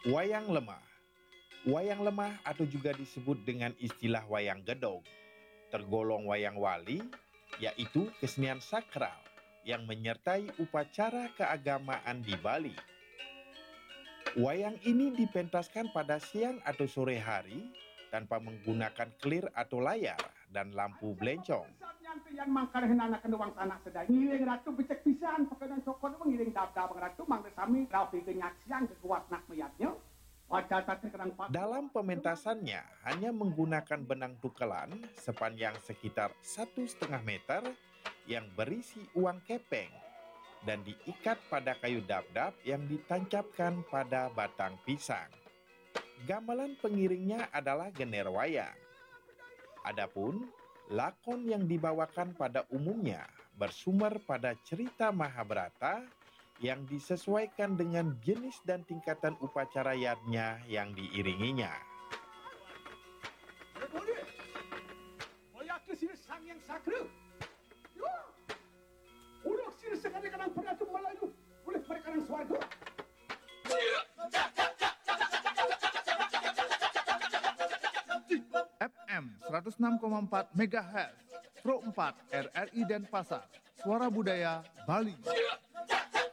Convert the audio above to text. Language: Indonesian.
Wayang lemah. Wayang lemah atau juga disebut dengan istilah wayang gedog, tergolong wayang wali, yaitu kesenian sakral yang menyertai upacara keagamaan di Bali. Wayang ini dipentaskan pada siang atau sore hari tanpa menggunakan kelir atau layar dan lampu belencong. Yang mangkarahin anak uang tanah sedang ngiling ratu becek pisan pakai cokor ngiling dab-dab ratu mangga sami rapi kenyaksian kekuat nak meyatnya. Dalam pementasannya hanya menggunakan benang tukelan sepanjang sekitar 1,5 meter yang berisi uang kepeng dan diikat pada kayu dap-dap yang ditancapkan pada batang pisang. Gamelan pengiringnya adalah gener wayang. Adapun lakon yang dibawakan pada umumnya bersumber pada cerita Mahabharata yang disesuaikan dengan jenis dan tingkatan upacara yadnya yang diiringinya. FM 106,4 MHz, Pro 4 RRI Denpasar, Suara Budaya Bali.